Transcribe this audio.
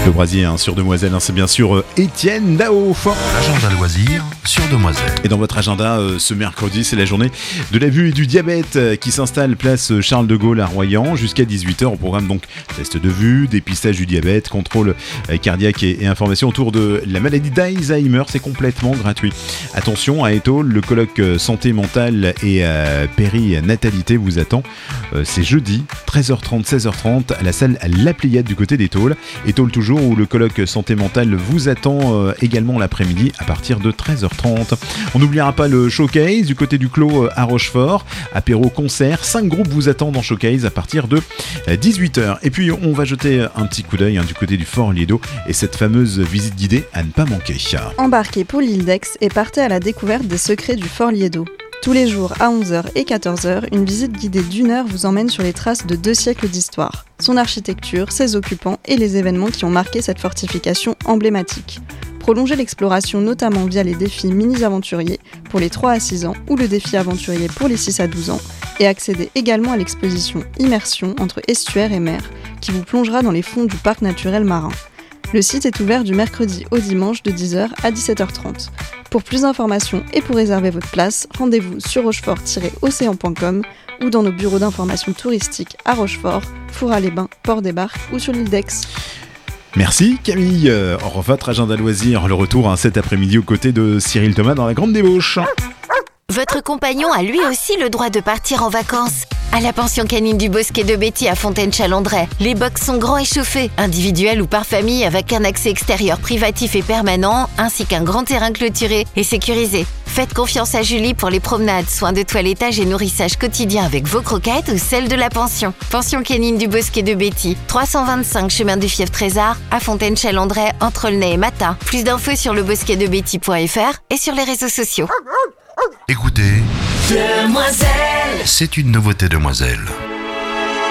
Le brasier sur Demoiselle, c'est bien sûr Étienne Dao. L'agenda loisirs sur Demoiselle. Et dans votre agenda, ce mercredi, c'est la journée de la vue et du diabète qui s'installe place Charles de Gaulle à Royan jusqu'à 18h. Au programme donc test de vue, dépistage du diabète, contrôle cardiaque et information autour de la maladie d'Alzheimer. C'est complètement gratuit. Attention, à Étaules, le colloque santé mentale et périnatalité vous attend. C'est jeudi, 13h30, 16h30 à la salle La Pléiade du côté d'Étaules. Étaules toujours, où le colloque santé mentale vous attend également l'après-midi à partir de 13h30. On n'oubliera pas le showcase du côté du Clos à Rochefort. Apéro concert, 5 groupes vous attendent en showcase à partir de 18h. Et puis on va jeter un petit coup d'œil du côté du Fort Liedo et cette fameuse visite guidée à ne pas manquer. Embarquez pour l'île d'Aix et partez à la découverte des secrets du Fort Liedo. Tous les jours à 11h et 14h, une visite guidée d'1 heure vous emmène sur les traces de 2 siècles d'histoire, son architecture, ses occupants et les événements qui ont marqué cette fortification emblématique. Prolongez l'exploration notamment via les défis mini-aventuriers pour les 3 à 6 ans ou le défi aventurier pour les 6 à 12 ans et accédez également à l'exposition Immersion entre estuaire et mer qui vous plongera dans les fonds du parc naturel marin. Le site est ouvert du mercredi au dimanche de 10h à 17h30. Pour plus d'informations et pour réserver votre place, rendez-vous sur rochefort-océan.com ou dans nos bureaux d'information touristique à Rochefort, Fourras-les-Bains, Port-des-Barques ou sur l'île d'Aix. Merci Camille. Votre agenda loisir, le retour cet après-midi aux côtés de Cyril Thomas dans la Grande Débauche. Votre compagnon a lui aussi le droit de partir en vacances. À la pension canine du Bosquet de Betty à Fontaine-Chalandray, les box sont grands et chauffés, individuels ou par famille avec un accès extérieur privatif et permanent, ainsi qu'un grand terrain clôturé et sécurisé. Faites confiance à Julie pour les promenades, soins de toilettage et nourrissage quotidien avec vos croquettes ou celles de la pension. Pension canine du Bosquet de Betty, 325 chemin du Fief Trésor, à Fontaine-Chalandray, entre Aulnay et Matin. Plus d'infos sur lebosquetdebetty.fr et sur les réseaux sociaux. Écoutez, Demoiselle, c'est une nouveauté Demoiselle.